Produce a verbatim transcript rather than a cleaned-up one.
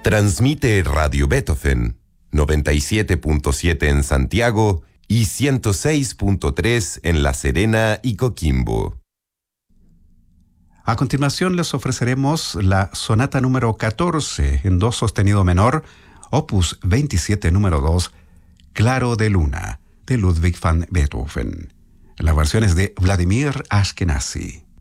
Transmite Radio Beethoven, noventa y siete punto siete en Santiago y ciento seis punto tres en La Serena y Coquimbo. A continuación les ofreceremos la sonata número catorce en do sostenido menor, opus veintisiete número dos, Claro de Luna, de Ludwig van Beethoven. La versión es de Vladimir Ashkenazy.